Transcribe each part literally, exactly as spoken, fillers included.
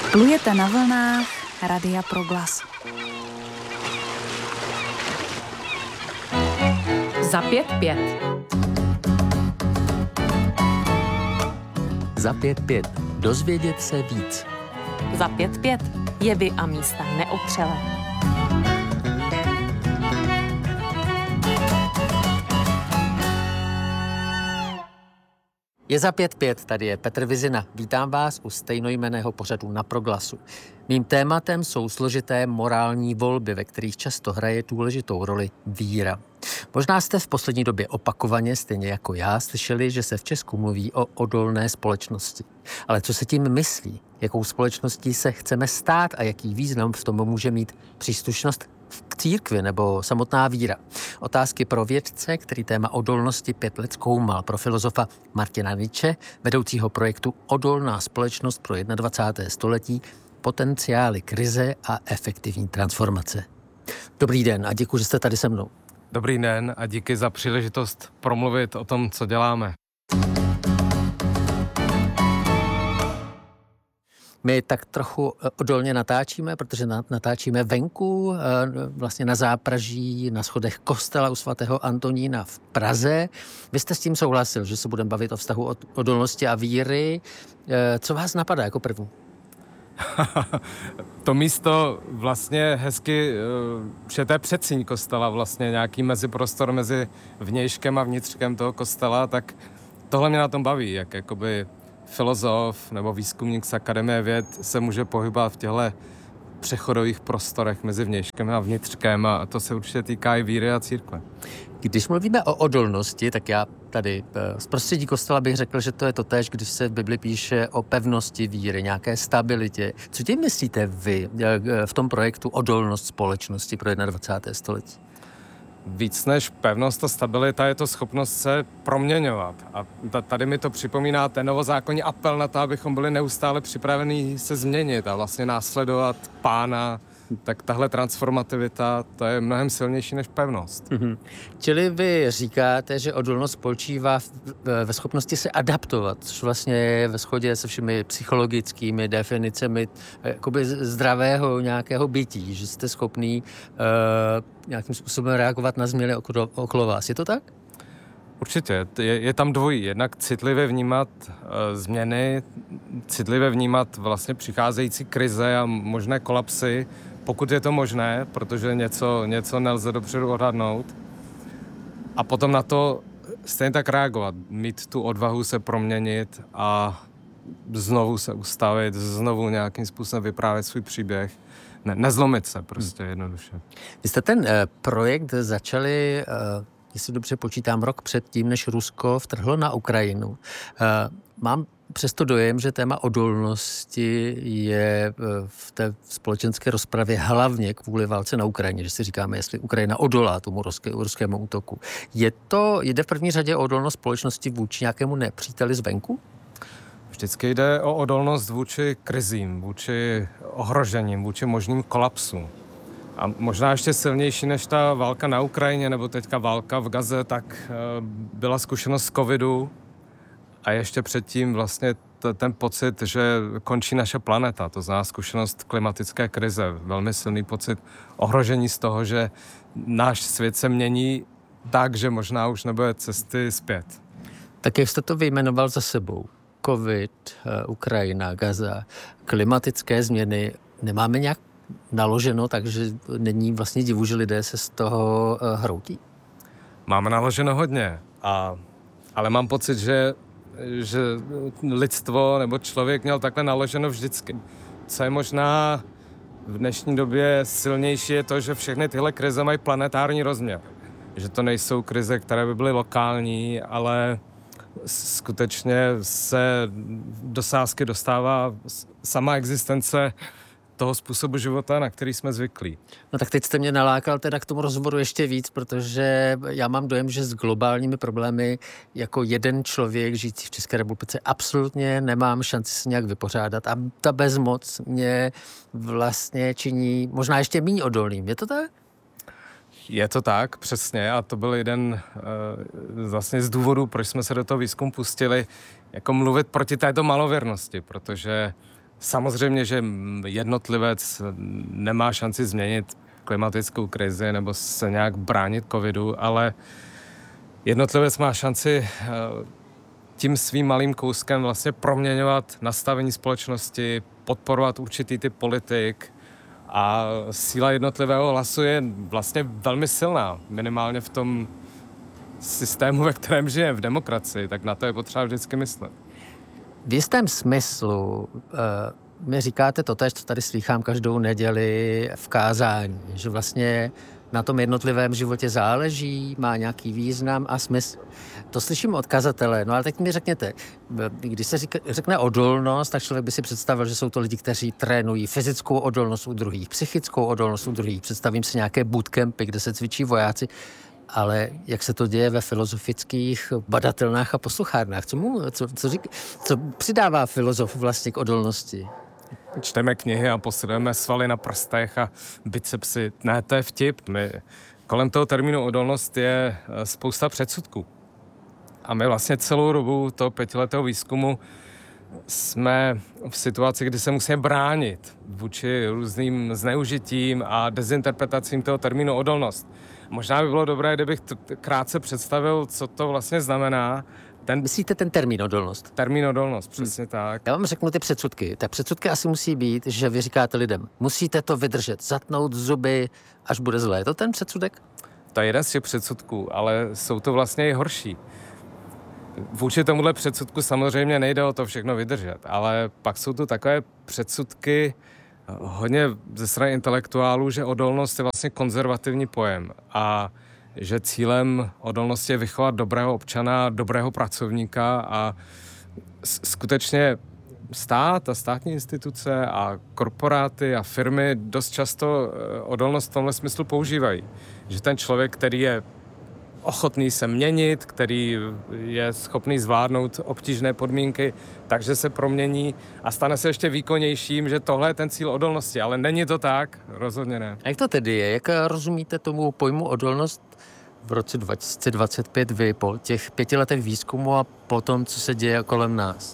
Plujete na vlnách Radia Proglas. Za pět pět. Za pět pět. Dozvědět se víc. Za pět pět. Jevy a místa neotřelé. Je za pět pět, tady je Petr Vizina. Vítám vás u stejnojmenného pořadu na Proglasu. Mým tématem jsou složité morální volby, ve kterých často hraje důležitou roli víra. Možná jste v poslední době opakovaně, stejně jako já, slyšeli, že se v Česku mluví o odolné společnosti. Ale co se tím myslí? Jakou společností se chceme stát a jaký význam v tom může mít příslušnost k církvi nebo samotná víra? Otázky pro vědce, který téma odolnosti pět let zkoumal, pro filozofa Martina Niče, vedoucího projektu Odolná společnost pro dvacátého prvního století, potenciály krize a efektivní transformace. Dobrý den a děkuji, že jste tady se mnou. Dobrý den a díky za příležitost promluvit o tom, co děláme. My tak trochu odolně natáčíme, protože natáčíme venku, vlastně na zápraží, na schodech kostela u svatého Antonína v Praze. Vy jste s tím souhlasil, že se budeme bavit o vztahu odolnosti a víry. Co vás napadá jako první? To místo vlastně hezky, že to je předsíň kostela, vlastně nějaký meziprostor mezi vnějškem a vnitřkem toho kostela, tak tohle mě na tom baví, jak jakoby filozof nebo výzkumník z Akademie věd se může pohybovat v těchto přechodových prostorech mezi vnějškem a vnitřkem a to se určitě týká i víry a církve. Když mluvíme o odolnosti, tak já tady z prostředí kostela bych řekl, že to je totéž, když se v Bibli píše o pevnosti víry, nějaké stabilitě. Co tím myslíte vy v tom projektu Odolnost společnosti pro dvacátého prvního století? Víc než pevnost a stabilita je to schopnost se proměňovat. A tady mi to připomíná ten novozákonní apel na to, abychom byli neustále připraveni se změnit a vlastně následovat Pána. Tak tahle transformativita, to je mnohem silnější než pevnost. Mm-hmm. Čili vy říkáte, že odolnost spočívá ve schopnosti se adaptovat, což vlastně je ve shodě se všemi psychologickými definicemi jakoby zdravého nějakého bytí, že jste schopný uh, nějakým způsobem reagovat na změny okolo, okolo vás. Je to tak? Určitě. Je, je tam dvojí. Jednak citlivě vnímat uh, změny, citlivě vnímat vlastně přicházející krize a možné kolapsy, pokud je to možné, protože něco, něco nelze dopředu odhadnout. A potom na to stejně tak reagovat, mít tu odvahu se proměnit a znovu se ustavit, znovu nějakým způsobem vyprávět svůj příběh. Ne, nezlomit se prostě jednoduše. Vy jste ten eh, projekt začali, eh, jestli dobře počítám, rok předtím, než Rusko vtrhlo na Ukrajinu. Eh, mám přesto dojem, že téma odolnosti je v té společenské rozpravě hlavně kvůli válce na Ukrajině, že si říkáme, jestli Ukrajina odolá tomu ruské, ruskému útoku. Je to, jde v první řadě o odolnost společnosti vůči nějakému nepříteli zvenku? Vždycky jde o odolnost vůči krizím, vůči ohrožením, vůči možným kolapsům. A možná ještě silnější než ta válka na Ukrajině nebo teďka válka v Gaze, tak byla zkušenost z covidu, a ještě předtím vlastně t- ten pocit, že končí naše planeta, to znamená zkušenost klimatické krize, velmi silný pocit ohrožení z toho, že náš svět se mění tak, že možná už nebude cesty zpět. Tak jak jste to vyjmenoval za sebou? Covid, Ukrajina, Gaza, klimatické změny, nemáme nějak naloženo, takže není vlastně divu, že lidé se z toho hroutí? Máme naloženo hodně, a, ale mám pocit, že že lidstvo nebo člověk měl takhle naloženo vždycky. Co je možná v dnešní době silnější je to, že všechny tyhle krize mají planetární rozměr. Že to nejsou krize, které by byly lokální, ale skutečně se do sázky dostává sama existence toho způsobu života, na který jsme zvyklí. No tak teď jste mě nalákal teda k tomu rozhovoru ještě víc, protože já mám dojem, že s globálními problémy jako jeden člověk žijící v České republice absolutně nemám šanci se nějak vypořádat a ta bezmoc mě vlastně činí možná ještě méně odolným. Je to tak? Je to tak, přesně, a to byl jeden uh, vlastně z důvodů, proč jsme se do toho výzkumu pustili, jako mluvit proti této malověrnosti, protože Samozřejmě, že jednotlivec nemá šanci změnit klimatickou krizi nebo se nějak bránit covidu, ale jednotlivec má šanci tím svým malým kouskem vlastně proměňovat nastavení společnosti, podporovat určitý typ politik a síla jednotlivého hlasu je vlastně velmi silná, minimálně v tom systému, ve kterém žijeme, v demokracii, tak na to je potřeba vždycky myslet. V jistém smyslu uh, mi říkáte totéž, co tady slýchám každou neděli v kázání, že vlastně na tom jednotlivém životě záleží, má nějaký význam a smysl. To slyším od kazatele, no ale teď mi řekněte, když se řík, řekne odolnost, tak člověk by si představil, že jsou to lidi, kteří trénují fyzickou odolnost u druhých, psychickou odolnost u druhých. Představím si nějaké bootcampy, kde se cvičí vojáci, ale jak se to děje ve filozofických badatelnách a posluchárnách? Co, mu, co, co, řík, co přidává filozof vlastně k odolnosti? Čteme knihy a posilujeme svaly na prstech a bicepsy. Ne, to je vtip. My, kolem toho termínu odolnost je spousta předsudků. A my vlastně celou dobu toho pětiletého výzkumu jsme v situaci, kdy se musíme bránit vůči různým zneužitím a dezinterpretacím toho termínu odolnost. Možná by bylo dobré, kdybych t- krátce představil, co to vlastně znamená. Ten, Myslíte ten termín odolnost? Termín odolnost, přesně hmm. tak. Já vám řeknu ty předsudky. Tak předsudky asi musí být, že vy říkáte lidem, musíte to vydržet, zatnout zuby, až bude zlé. Je to ten předsudek? To je jeden z těch předsudků, ale jsou to vlastně i horší. Vůči tomuhle předsudku samozřejmě nejde o to všechno vydržet, ale pak jsou tu takové předsudky hodně ze strany intelektuálů, že odolnost je vlastně konzervativní pojem a že cílem odolnosti je vychovat dobrého občana, dobrého pracovníka a skutečně stát a státní instituce a korporáty a firmy dost často odolnost v tomhle smyslu používají. Že ten člověk, který je ochotný se měnit, který je schopný zvládnout obtížné podmínky, takže se promění a stane se ještě výkonnějším, že tohle je ten cíl odolnosti, ale není to tak, rozhodně ne. A jak to tedy je? Jak rozumíte tomu pojmu odolnost v roce dva tisíce dvacet pět vy, po těch pěti letech výzkumu a po tom, co se děje kolem nás?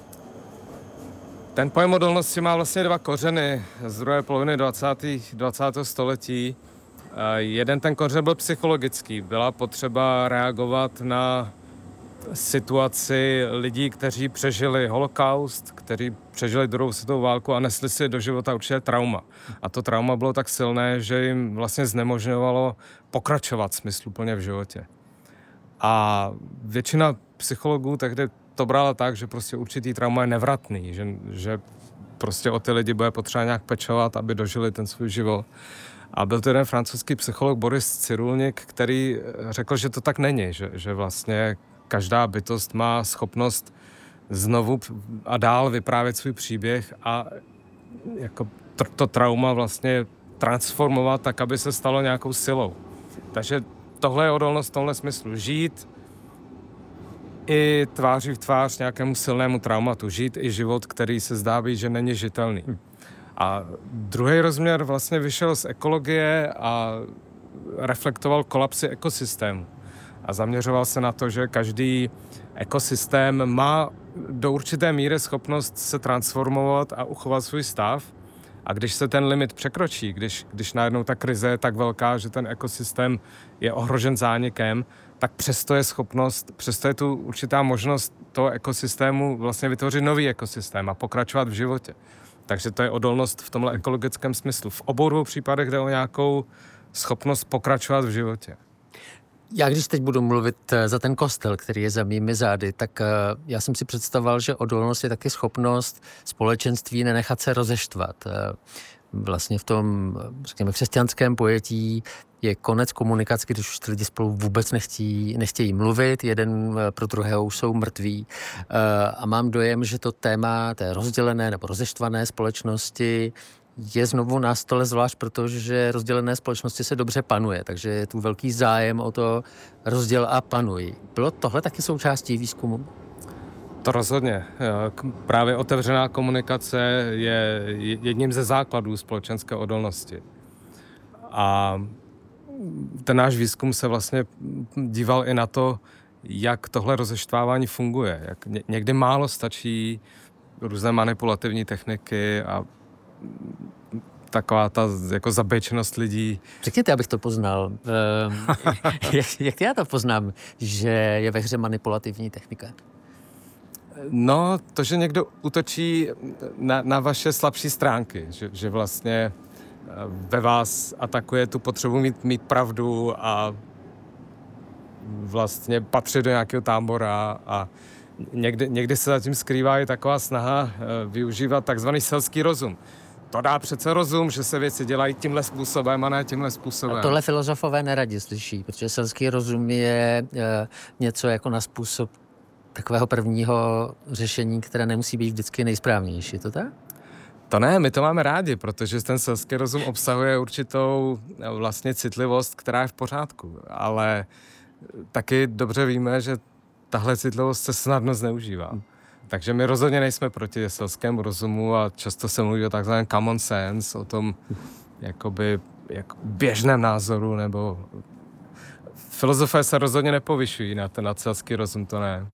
Ten pojem odolnosti má vlastně dva kořeny z druhé poloviny dvacátého století. Jeden ten kořen byl psychologický. Byla potřeba reagovat na situaci lidí, kteří přežili holokaust, kteří přežili druhou světovou válku a nesli si do života určitě trauma. A to trauma bylo tak silné, že jim vlastně znemožňovalo pokračovat smysluplně v životě. A většina psychologů tehdy to brala tak, že prostě určitý trauma je nevratný, že, že prostě o ty lidi bude potřeba nějak pečovat, aby dožili ten svůj život. A byl to jeden francouzský psycholog Boris Cyrulnik, který řekl, že to tak není, že, že vlastně každá bytost má schopnost znovu a dál vyprávět svůj příběh a jako to, to trauma vlastně transformovat tak, aby se stalo nějakou silou. Takže tohle je odolnost v tomhle smyslu. Žít i tváří v tvář nějakému silnému traumatu. Žít i život, který se zdá být, že není žitelný. Hmm. A druhý rozměr vlastně vyšel z ekologie a reflektoval kolapsy ekosystému. A zaměřoval se na to, že každý ekosystém má do určité míry schopnost se transformovat a uchovat svůj stav. A když se ten limit překročí, když, když najednou ta krize je tak velká, že ten ekosystém je ohrožen zánikem, tak přesto je schopnost, přesto je tu určitá možnost toho ekosystému vlastně vytvořit nový ekosystém a pokračovat v životě. Takže to je odolnost v tomhle ekologickém smyslu. V obou dvou případech jde o nějakou schopnost pokračovat v životě. Já když teď budu mluvit za ten kostel, který je za mými zády, tak já jsem si představoval, že odolnost je taky schopnost společenství nenechat se rozeštvat. Vlastně v tom, řekněme, křesťanském pojetí je konec komunikace, když už ty lidi spolu vůbec nechtějí, nechtějí mluvit, jeden pro druhého už jsou mrtví. A mám dojem, že to téma té rozdělené nebo rozeštvané společnosti je znovu na stole, zvlášť protože rozdělené společnosti se dobře panuje, takže je tu velký zájem o to rozděl a panuj. Bylo tohle taky součástí výzkumu? To rozhodně. Právě otevřená komunikace je jedním ze základů společenské odolnosti. A ten náš výzkum se vlastně díval i na to, jak tohle rozeštvávání funguje. Jak někdy málo stačí různé manipulativní techniky a taková ta jako zabečenost lidí. Řekněte, abych to poznal. jak, jak já to poznám, že je ve hře manipulativní technika? No, to, že někdo útočí na, na vaše slabší stránky, že, že vlastně ve vás atakuje tu potřebu mít, mít pravdu a vlastně patřit do nějakého tábora a někdy, někdy se zatím skrývá i taková snaha využívat takzvaný selský rozum. To dá přece rozum, že se věci dělají tímhle způsobem a ne tímhle způsobem. A tohle filozofové neradi slyší, protože selský rozum je e, něco jako na způsob takového prvního řešení, které nemusí být vždycky nejsprávnější, to tak? To ne, my to máme rádi, protože ten selský rozum obsahuje určitou vlastně citlivost, která je v pořádku, ale taky dobře víme, že tahle citlivost se snadno zneužívá. Hmm. Takže my rozhodně nejsme proti selskému rozumu a často se mluví o takzvaném common sense, o tom jakoby jako běžném názoru, nebo filozofé se rozhodně nepovyšují na ten selský rozum, to ne.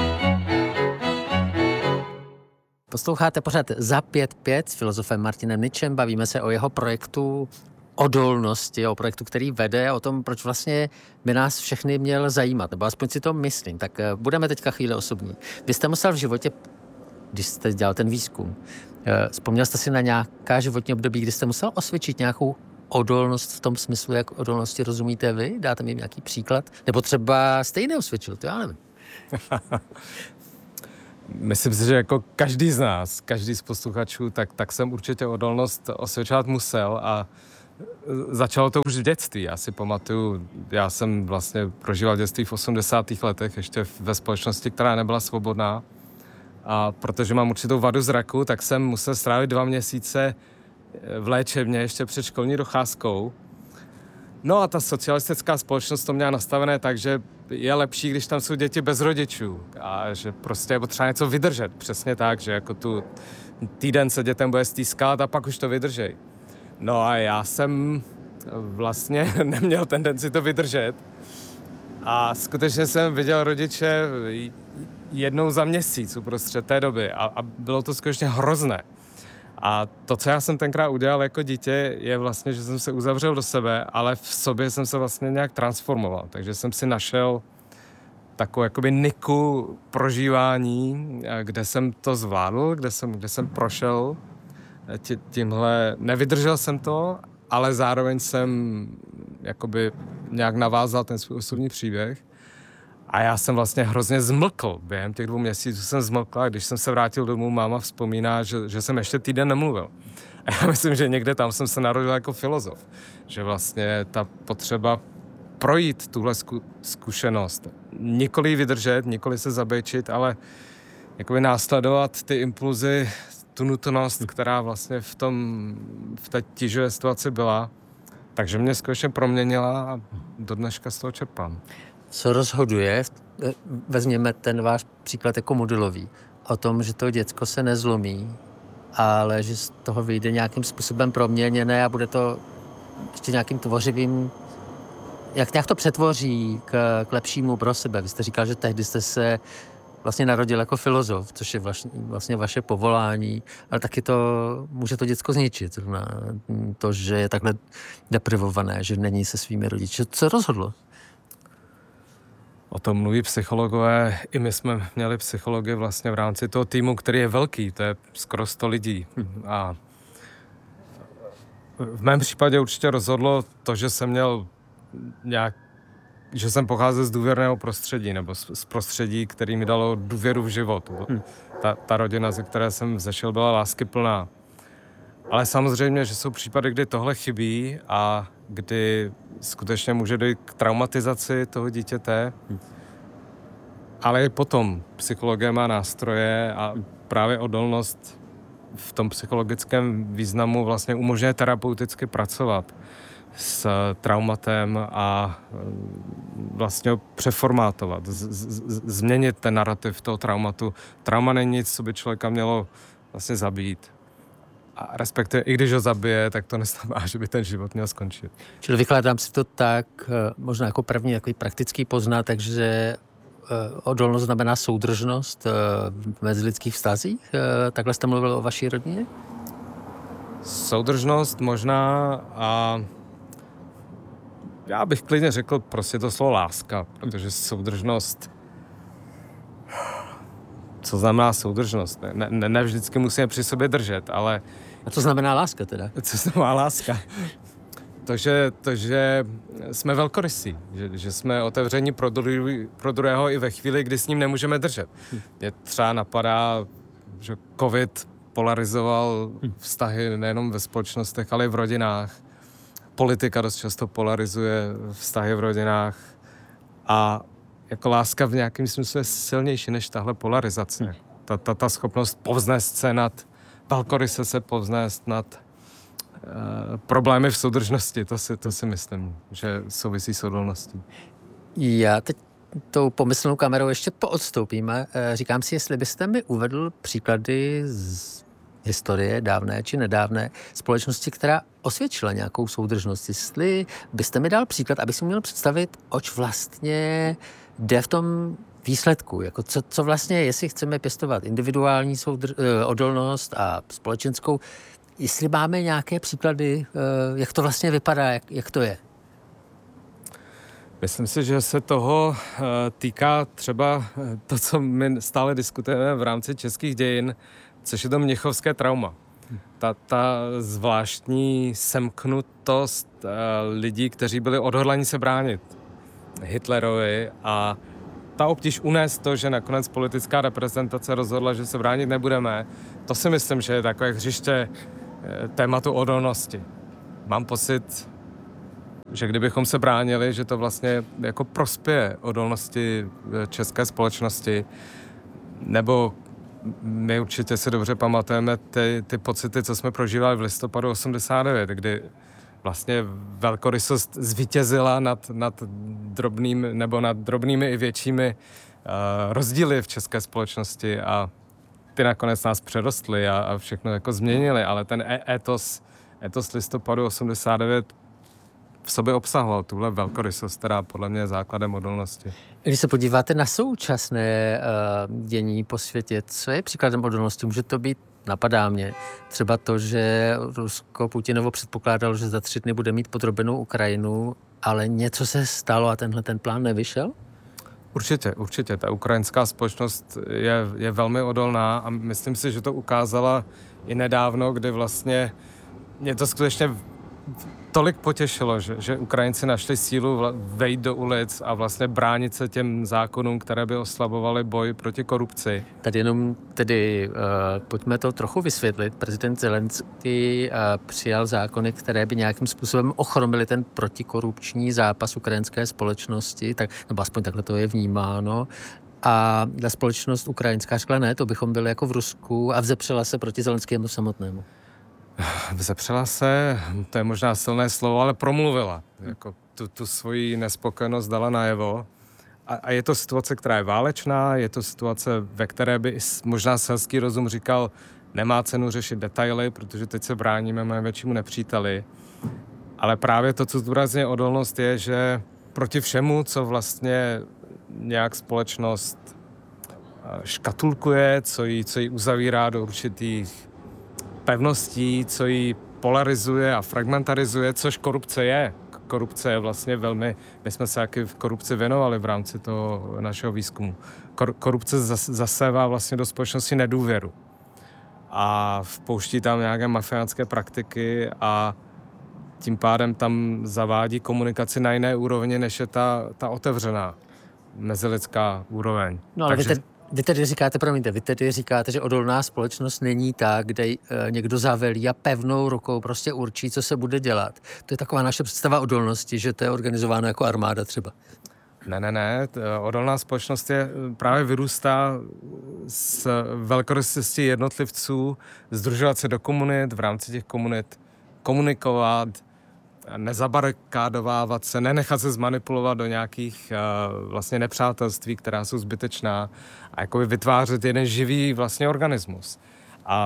Posloucháte pořád Za pět pět s filozofem Martinem Ničem, bavíme se o jeho projektu odolnosti, o projektu, který vede, o tom, proč vlastně by nás všechny měl zajímat, nebo aspoň si to myslím. Tak budeme teďka chvíli osobní. Vy jste musel v životě, když jste dělal ten výzkum, vzpomněl jste si na nějaká životní období, kdy jste musel osvědčit nějakou odolnost v tom smyslu, jak odolnosti rozumíte vy? Dáte mi nějaký příklad? Nebo třeba jste ji neosvědčil, to já nevím. Myslím si, že jako každý z nás, každý z posluchačů, tak, tak jsem určitě odolnost osvědčovat musel a začalo to už v dětství. Já si pamatuju, já jsem vlastně prožíval dětství v osmdesátých letech, ještě ve společnosti, která nebyla svobodná. A protože mám určitou vadu zraku, tak jsem musel strávit dva měsíce v léčebně ještě před školní docházkou. No a ta socialistická společnost to měla nastavené tak, že je lepší, když tam jsou děti bez rodičů a že prostě je potřeba něco vydržet. Přesně tak, že jako tu týden se dětem bude stýskat a pak už to vydržej. No a já jsem vlastně neměl tendenci to vydržet a skutečně jsem viděl rodiče jednou za měsíc uprostřed té doby a, a bylo to skutečně hrozné. A to, co já jsem tenkrát udělal jako dítě, je vlastně, že jsem se uzavřel do sebe, ale v sobě jsem se vlastně nějak transformoval. Takže jsem si našel takovou jakoby niku prožívání, kde jsem to zvládl, kde jsem, kde jsem prošel tímhle. Nevydržel jsem to, ale zároveň jsem jakoby nějak navázal ten svůj osobní příběh. A já jsem vlastně hrozně zmlkl. Během těch dvou měsíců jsem zmlkl a když jsem se vrátil domů, máma vzpomíná, že, že jsem ještě týden nemluvil. A já myslím, že někde tam jsem se narodil jako filozof. Že vlastně ta potřeba projít tuhle zku, zkušenost, nikoli vydržet, nikoli se zabejčit, ale jakoby následovat ty impulzy, tu nutnost, která vlastně v tom, v té tíživé situaci byla. Takže mě skutečně proměnila a do dneška z toho čerpám. Co rozhoduje, vezměme ten váš příklad jako modelový, o tom, že to děcko se nezlomí, ale že z toho vyjde nějakým způsobem proměněné a bude to ještě nějakým tvořivým, jak nějak to přetvoří k, k lepšímu pro sebe. Vy jste říkal, že tehdy jste se vlastně narodil jako filozof, což je vlastně, vlastně vaše povolání, ale taky to může to děcko zničit. To, že je takhle deprivované, že není se svými rodiči. Co rozhodlo? O tom mluví psychologové. I my jsme měli psychology vlastně v rámci toho týmu, který je velký, to je skoro sto lidí. A v mém případě určitě rozhodlo to, že jsem měl nějak, že jsem pocházel z důvěrného prostředí, nebo z, z prostředí, který mi dalo důvěru v život. Ta, ta rodina, ze které jsem vzešel, byla láskyplná. Ale samozřejmě, že jsou případy, kdy tohle chybí a kdy skutečně může dojít k traumatizaci toho dítěte. Ale i potom psychologie má nástroje a právě odolnost v tom psychologickém významu vlastně umožňuje terapeuticky pracovat s traumatem a vlastně ho přeformátovat, z- z- změnit ten narrativ toho traumatu. Trauma není nic, co by člověka mělo vlastně zabít. A respektive, i když ho zabije, tak to neznamená, že by ten život měl skončit. Čili vykládám si to tak, možná jako první takový praktický poznatek, že odolnost znamená soudržnost v mezilidských vztazích? Takhle jste mluvil o vaší rodině? Soudržnost možná a já bych klidně řekl prostě to slovo láska, protože soudržnost, co znamená soudržnost? Ne, ne, ne vždycky musíme při sobě držet, ale... A co znamená láska teda? Co znamená láska? To, že, to, že jsme velkorysí, že, že jsme otevření pro, druhý, pro druhého i ve chvíli, kdy s ním nemůžeme držet. Mě třeba napadá, že covid polarizoval vztahy nejenom ve společnostech, ale i v rodinách. Politika dost často polarizuje vztahy v rodinách a jako láska v nějakém smyslu je silnější než tahle polarizace. Ta, ta, ta schopnost povznést se nad, velkoryse se povznést nad uh, problémy v soudržnosti, to si, to si myslím, že souvisí s odolností. Já teď tou pomyslnou kamerou ještě poodstoupíme. Říkám si, jestli byste mi uvedl příklady z historie dávné či nedávné společnosti, která osvědčila nějakou soudržnost. Jestli byste mi dal příklad, abych si měl představit, oč vlastně jde v tom výsledku. Jako co, co vlastně, jestli chceme pěstovat individuální soudrž, odolnost a společenskou, jestli máme nějaké příklady, jak to vlastně vypadá, jak, jak to je. Myslím si, že se toho týká třeba to, co my stále diskutujeme v rámci českých dějin, což je to mnichovské trauma. Ta, ta zvláštní semknutost uh, lidí, kteří byli odhodlaní se bránit Hitlerovi a ta obtíž unést to, že nakonec politická reprezentace rozhodla, že se bránit nebudeme, to si myslím, že je takové hřiště uh, tématu odolnosti. Mám pocit, že kdybychom se bránili, že to vlastně jako prospěje odolnosti české společnosti, nebo my určitě si dobře pamatujeme ty, ty pocity, co jsme prožívali v listopadu osmdesát devět, kdy vlastně velkorysost zvítězila nad, nad drobnými, nebo nad drobnými i většími uh, rozdíly v české společnosti a ty nakonec nás přerostly a, a všechno jako změnili, ale ten étos, étos listopadu osmdesát devět v sobě obsahoval tuhle velkorysost, která podle mě je základem odolnosti. Když se podíváte na současné uh, dění po světě, co je příkladem odolnosti? Může to být, napadá mě, třeba to, že Rusko Putinovo předpokládalo, že za tři dny bude mít podrobenou Ukrajinu, ale něco se stalo a tenhle ten plán nevyšel? Určitě, určitě. Ta ukrajinská společnost je, je velmi odolná a myslím si, že to ukázala i nedávno, kdy vlastně mě to skutečně tolik potěšilo, že, že Ukrajinci našli sílu vla, vejít do ulic a vlastně bránit se těm zákonům, které by oslabovaly boj proti korupci. Tady jenom tedy uh, pojďme to trochu vysvětlit. Prezident Zelenský uh, přijal zákony, které by nějakým způsobem ochromily ten protikorupční zápas ukrajinské společnosti, tak, nebo aspoň takhle to je vnímáno. A ta společnost ukrajinská řekla ne, to bychom byli jako v Rusku a vzepřela se proti Zelenskému samotnému. Vzepřela se, to je možná silné slovo, ale promluvila. Jako tu, tu svoji nespokojenost dala najevo. A, a je to situace, která je válečná, je to situace, ve které by možná selský rozum říkal, nemá cenu řešit detaily, protože teď se bráníme mému většímu nepříteli. Ale právě to, co zdůrazňuje odolnost, je, že proti všemu, co vlastně nějak společnost škatulkuje, co ji, co ji uzavírá do určitých pevností, co ji polarizuje a fragmentarizuje, což korupce je. Korupce je vlastně velmi, my jsme se taky v korupci věnovali v rámci toho našeho výzkumu. Kor, korupce zas, zasévá vlastně do společnosti nedůvěru. A vpouští tam nějaké mafiánské praktiky a tím pádem tam zavádí komunikaci na jiné úrovni, než je ta, ta otevřená mezilidská úroveň. No ale Takže... vy, te, vy tedy říkáte, promiňte, vy tedy říkáte, že odolná společnost není ta, kde e, někdo zavelí a pevnou rukou prostě určí, co se bude dělat. To je taková naše představa odolnosti, že to je organizováno jako armáda třeba. Ne, ne, ne. Odolná společnost je právě vyrůstá z velkorysosti jednotlivců, sdružovat se do komunit, v rámci těch komunit komunikovat, nezabarikádovávat se, nenechat se zmanipulovat do nějakých uh, vlastně nepřátelství, která jsou zbytečná a jakoby vytvářet jeden živý vlastně organismus. A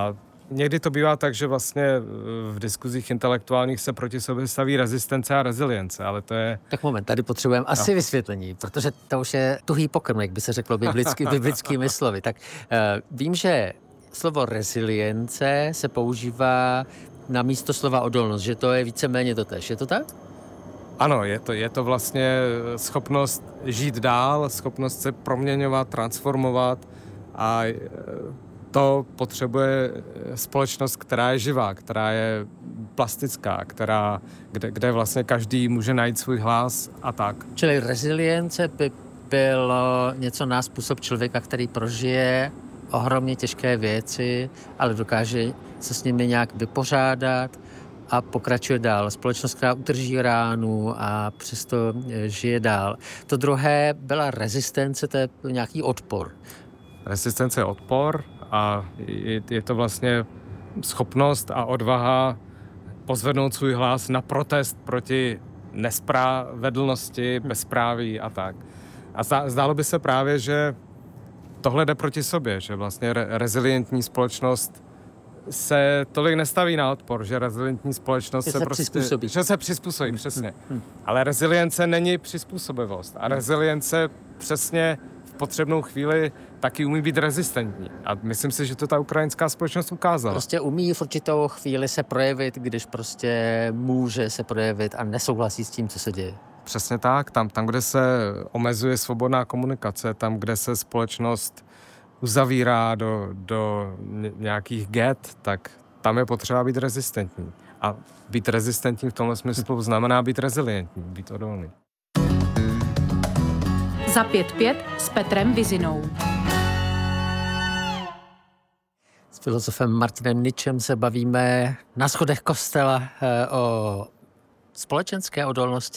Někdy to bývá tak, že vlastně v diskuzích intelektuálních se proti sobě staví rezistence a rezilience, ale to je... Tak moment, tady potřebujeme asi no. vysvětlení, protože to už je tuhý pokrm, jak by se řeklo biblický, biblickými slovy. Tak uh, vím, že slovo rezilience se používá na místo slova odolnost, že to je víceméně totéž. Je to tak? Ano, je to, je to vlastně schopnost žít dál, schopnost se proměňovat, transformovat a to potřebuje společnost, která je živá, která je plastická, která, kde, kde vlastně každý může najít svůj hlas a tak. Čili rezilience by bylo něco na způsob člověka, který prožije ohromně těžké věci, ale dokáže se s nimi nějak vypořádat a pokračuje dál. Společnost, která utrží ránu a přesto žije dál. To druhé byla rezistence, to je nějaký odpor. Rezistence je odpor a je, je to vlastně schopnost a odvaha pozvednout svůj hlas na protest proti nespravedlnosti, bezpráví a tak. A zdálo by se právě, že tohle jde proti sobě, že vlastně re- rezilientní společnost se tolik nestaví na odpor, že rezilientní společnost se, se, se prostě... přizpůsobí. Že se přizpůsobí, přesně. Hmm. Ale rezilience není přizpůsobivost. A rezilience přesně v potřebnou chvíli taky umí být rezistentní. A myslím si, že to ta ukrajinská společnost ukázala. Prostě umí v určitou chvíli se projevit, když prostě může se projevit a nesouhlasí s tím, co se děje. Přesně tak. Tam, tam, kde se omezuje svobodná komunikace, tam, kde se společnost uzavírá do, do nějakých get, tak tam je potřeba být rezistentní. A být rezistentní v tomhle smyslu znamená být rezilientní, být odolný. Za pět pět s Petrem Vizinou. S filozofem Martinem Ničem se bavíme na schodech kostela o společenské odolnosti